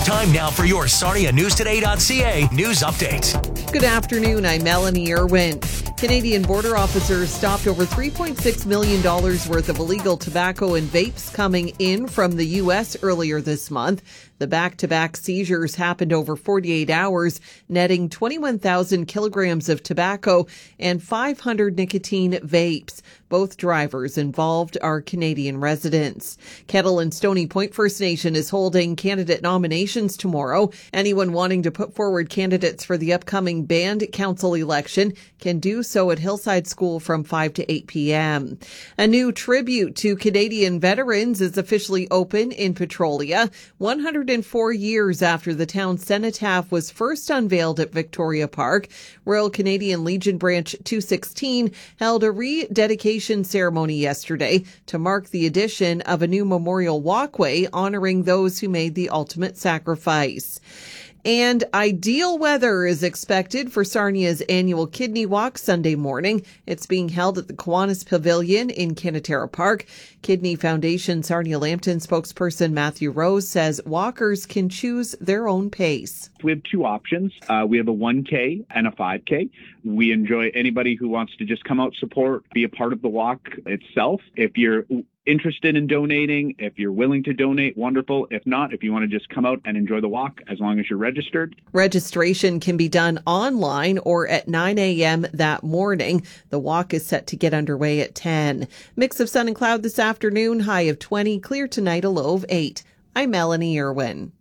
Time now for your SarniaNewsToday.ca news update. Good afternoon. I'm Melanie Irwin. Canadian border officers stopped over $3.6 million worth of illegal tobacco and vapes coming in from the U.S. earlier this month. The back-to-back seizures happened over 48 hours, netting 21,000 kilograms of tobacco and 500 nicotine vapes. Both drivers involved are Canadian residents. Kettle and Stony Point First Nation is holding candidate nominations tomorrow. Anyone wanting to put forward candidates for the upcoming band council election can do so at Hillside School from 5 to 8 p.m. A new tribute to Canadian veterans is officially open in Petrolia. 104 years after the town's cenotaph was first unveiled at Victoria Park, Royal Canadian Legion Branch 216 held a rededication ceremony yesterday to mark the addition of a new memorial walkway honoring those who made the ultimate sacrifice. And ideal weather is expected for Sarnia's annual Kidney Walk Sunday morning. It's being held at the Kiwanis Pavilion in Canatera Park. Kidney Foundation Sarnia Lambton spokesperson Matthew Rose says walkers can choose their own pace. We have two options. We have a 1K and a 5K. We enjoy anybody who wants to just come out, support, be a part of the walk itself. If you're interested in donating, if you're willing to donate, wonderful. If not, if you want to just come out and enjoy the walk, as long as you're registered. Registration can be done online or at 9 a.m. that morning. The walk is set to get underway at 10. Mix of sun and cloud this afternoon, high of 20, clear tonight, a low of 8. I'm Melanie Irwin.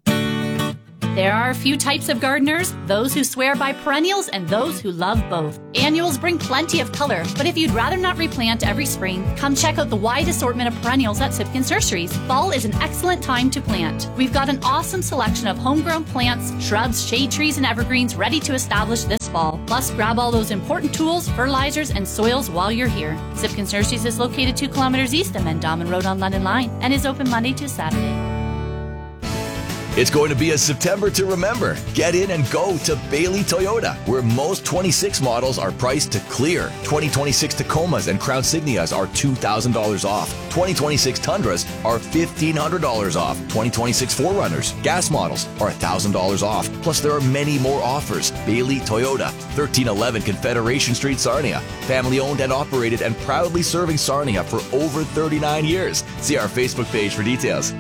There are a few types of gardeners, those who swear by perennials and those who love both. Annuals bring plenty of color, but if you'd rather not replant every spring, come check out the wide assortment of perennials at Sipkins Nurseries. Fall is an excellent time to plant. We've got an awesome selection of homegrown plants, shrubs, shade trees, and evergreens ready to establish this fall. Plus, grab all those important tools, fertilizers, and soils while you're here. Sipkins Nurseries is located 2 kilometers east of Mendom Road on London Line and is open Monday to Saturday. It's going to be a September to remember. Get in and go to Bailey Toyota, where most 26 models are priced to clear. 2026 Tacomas and Crown Signias are $2,000 off. 2026 Tundras are $1,500 off. 2026 4Runners, gas models are $1,000 off. Plus, there are many more offers. Bailey Toyota, 1311 Confederation Street, Sarnia. Family owned and operated and proudly serving Sarnia for over 39 years. See our Facebook page for details.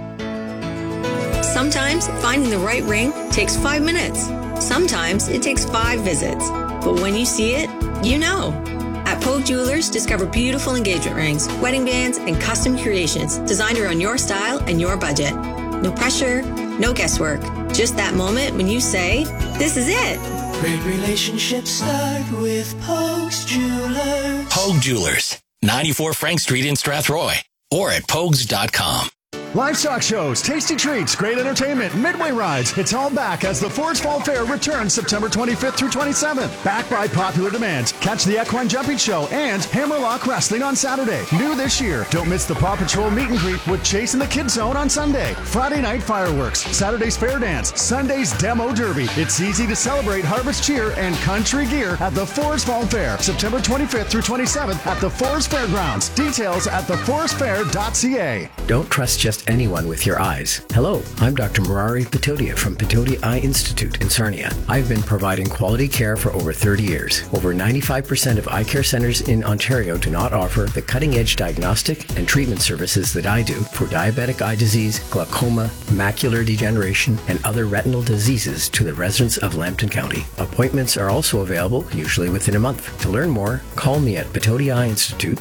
Sometimes finding the right ring takes 5 minutes. Sometimes it takes 5 visits. But when you see it, you know. At Pogue Jewelers, discover beautiful engagement rings, wedding bands, and custom creations designed around your style and your budget. No pressure, no guesswork. Just that moment when you say, this is it. Great relationships start with Pogue's Jewelers. Pogue Jewelers, 94 Frank Street in Strathroy, or at pogues.com. Livestock shows, tasty treats, great entertainment, midway rides. It's all back as the Forest Fall Fair returns September 25th through 27th. Back by popular demand. Catch the Equine Jumping Show and Hammerlock Wrestling on Saturday. New this year. Don't miss the Paw Patrol meet and greet with Chase in the Kids Zone on Sunday. Friday night fireworks, Saturday's fair dance, Sunday's demo derby. It's easy to celebrate harvest cheer and country gear at the Forest Fall Fair, September 25th through 27th at the Forest Fairgrounds. Details at theforestfair.ca. Don't trust just anyone with your eyes. Hello, I'm Dr. Murari Patodia from Patodia Eye Institute in Sarnia. I've been providing quality care for over 30 years. Over 95% of eye care centers in Ontario do not offer the cutting-edge diagnostic and treatment services that I do for diabetic eye disease, glaucoma, macular degeneration, and other retinal diseases to the residents of Lambton County. Appointments are also available, usually within a month. To learn more, call me at Patodia Eye Institute,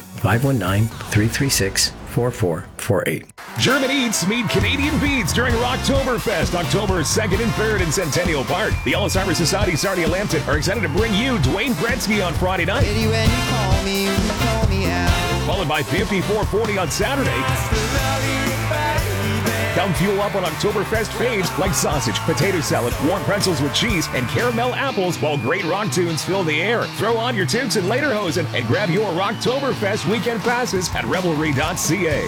519-336-4448. German Eats meet Canadian Beats during Rocktoberfest, October 2nd and 3rd in Centennial Park. The Alzheimer's Society Sarnia Lambton are excited to bring you Dwayne Gretzky on Friday night. When you call me out. Followed by 5440 on Saturday. Come fuel up on Oktoberfest faves like sausage, potato salad, warm pretzels with cheese, and caramel apples while great rock tunes fill the air. Throw on your toots and lederhosen and grab your Rocktoberfest weekend passes at Revelry.ca.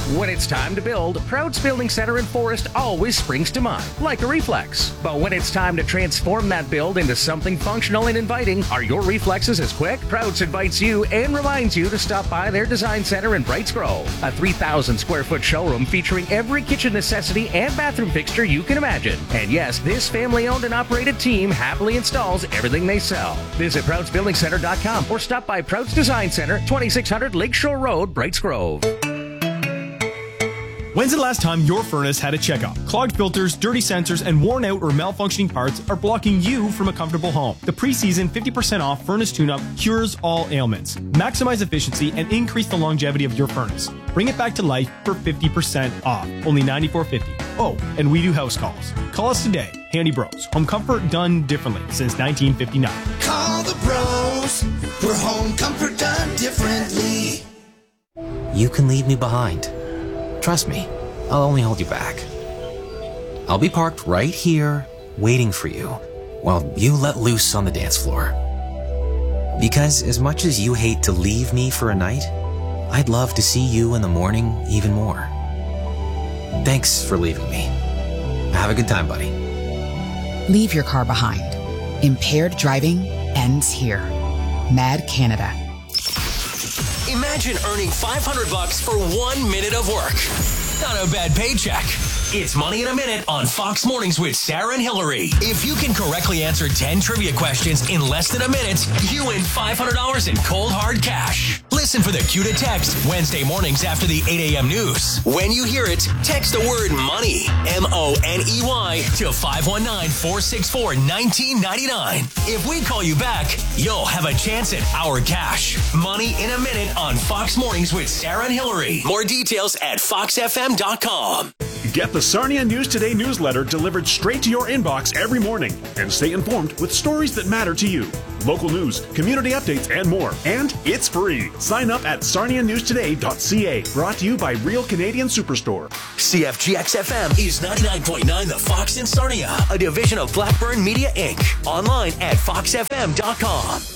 When it's time to build, Prouds Building Center in Forest always springs to mind, like a reflex. But when it's time to transform that build into something functional and inviting, are your reflexes as quick? Prouds invites you and reminds you to stop by their design center in Brights Grove, a 3,000 square foot showroom featuring every kitchen necessity and bathroom fixture you can imagine. And yes, this family-owned and operated team happily installs everything they sell. Visit ProudsBuildingCenter.com or stop by Prouds Design Center, 2600 Lakeshore Road, Brights Grove. When's the last time your furnace had a checkup? Clogged filters, dirty sensors, and worn out or malfunctioning parts are blocking you from a comfortable home. The preseason 50% off furnace tune-up cures all ailments. Maximize efficiency and increase the longevity of your furnace. Bring it back to life for 50% off. Only $94.50. Oh, and we do house calls. Call us today. Handy Bros. Home comfort done differently since 1959. Call the bros for home comfort done differently. You can leave me behind. Trust me, I'll only hold you back. I'll be parked right here, waiting for you, while you let loose on the dance floor. Because as much as you hate to leave me for a night, I'd love to see you in the morning even more. Thanks for leaving me. Have a good time, buddy. Leave your car behind. Impaired driving ends here. Mad Canada. Imagine earning $500 for 1 minute of work. Not a bad paycheck. It's Money in a Minute on Fox Mornings with Sarah and Hillary. If you can correctly answer 10 trivia questions in less than a minute, you win $500 in cold hard cash. Listen for the cue to text Wednesday mornings after the 8 a.m. news. When you hear it, text the word MONEY, MONEY, to 519-464-1999. If we call you back, you'll have a chance at our cash. Money in a Minute on Fox Mornings with Sarah and Hillary. More details at foxfm.com. Get the Sarnia News Today newsletter delivered straight to your inbox every morning and stay informed with stories that matter to you. Local news, community updates, and more. And it's free. Sign up at sarnianewstoday.ca. Brought to you by Real Canadian Superstore. CFGX-FM is 99.9 The Fox in Sarnia, a division of Blackburn Media Inc. Online at foxfm.com.